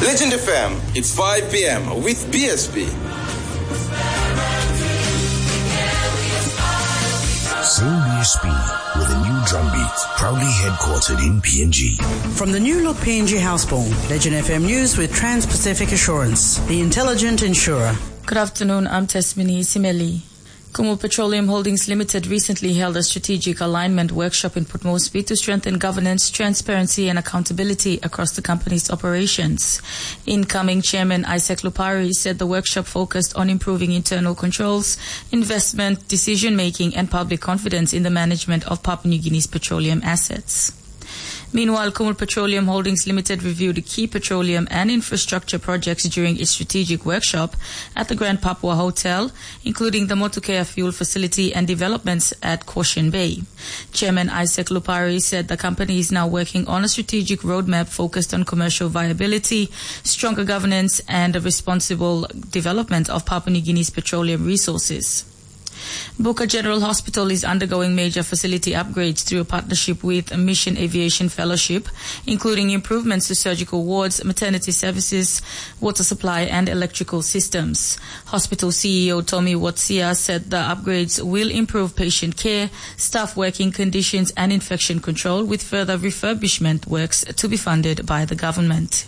Legend FM, it's 5 p.m. with BSP. Same BSP with a new drum beat, proudly headquartered in PNG. From the new look PNG Houseborn, Legend FM News with Trans-Pacific Assurance, the intelligent insurer. Good afternoon, I'm Tesmini Simeli. Kumul Petroleum Holdings Limited recently held a strategic alignment workshop in Port Moresby to strengthen governance, transparency and accountability across the company's operations. Incoming Chairman Isaac Lupari said the workshop focused on improving internal controls, investment, decision-making and public confidence in the management of Papua New Guinea's petroleum assets. Meanwhile, Kumul Petroleum Holdings Limited reviewed key petroleum and infrastructure projects during its strategic workshop at the Grand Papua Hotel, including the Motukea fuel facility and developments at Caution Bay. Chairman Isaac Lupari said the company is now working on a strategic roadmap focused on commercial viability, stronger governance and a responsible development of Papua New Guinea's petroleum resources. Buka General Hospital is undergoing major facility upgrades through a partnership with Mission Aviation Fellowship, including improvements to surgical wards, maternity services, water supply and electrical systems. Hospital CEO Tommy Watsia said the upgrades will improve patient care, staff working conditions and infection control, with further refurbishment works to be funded by the government.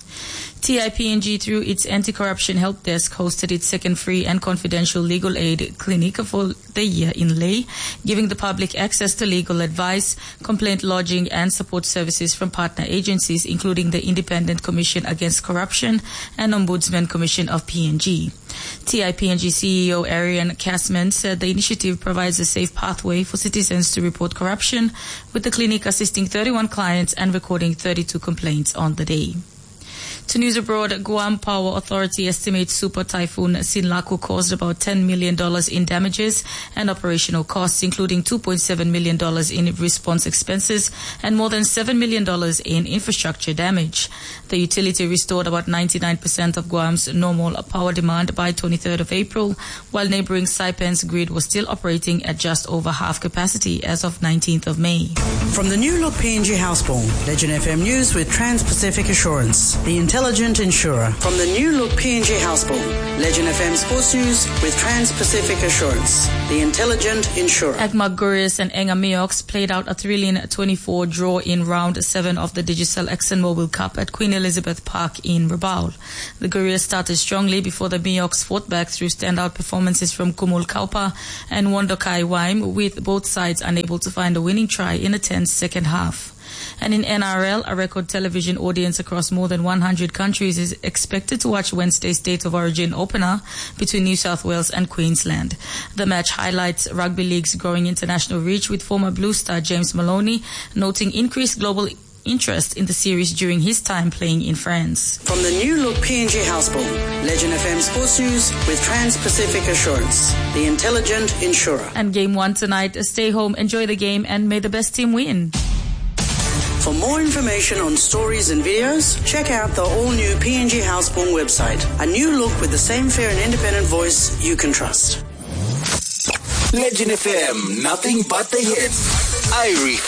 TIPNG, through its anti-corruption help desk, hosted its second free and confidential legal aid clinic for the year in Leh, giving the public access to legal advice, complaint lodging and support services from partner agencies, including the Independent Commission Against Corruption and Ombudsman Commission of PNG. TIPNG CEO Arian Kasman said the initiative provides a safe pathway for citizens to report corruption, with the clinic assisting 31 clients and recording 32 complaints on the day. To news abroad, Guam Power Authority estimates Super Typhoon Sinlaku caused about $10 million in damages and operational costs, including $2.7 million in response expenses and more than $7 million in infrastructure damage. The utility restored about 99% of Guam's normal power demand by 23rd of April, while neighboring Saipan's grid was still operating at just over half capacity as of 19th of May. From the new look PNG Houseborn, Legend FM News with Trans-Pacific Assurance, the intelligent insurer. From the new look PNG Houseborn, Legend FM Sports News with Trans-Pacific Assurance, the intelligent insurer. Agmak Gurius and Enga Miox played out a thrilling 24 draw in round 7 of the Digicel ExxonMobil Cup at Queen Elizabeth Park in Rabaul. The Gurius started strongly before the Miox fought back through standout performances from Kumul Kaupa and Wondokai Waim, with both sides unable to find a winning try in a tense second half. And in NRL, a record television audience across more than 100 countries is expected to watch Wednesday's State of Origin opener between New South Wales and Queensland. The match highlights rugby league's growing international reach, with former Blue Star James Maloney noting increased global interest in the series during his time playing in France. From the new look PNG Houseborn, Legend FM Sports News with Trans-Pacific Assurance, the intelligent insurer. And game 1 tonight. Stay home, enjoy the game and may the best team win. For more information on stories and videos, check out the all-new PNG Houseborn website. A new look with the same fair and independent voice you can trust. Legend FM, nothing but the hits. Irie